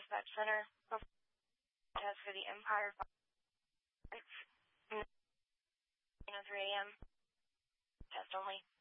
Dispatch Center. Test for the Empire 3 a.m. Test only.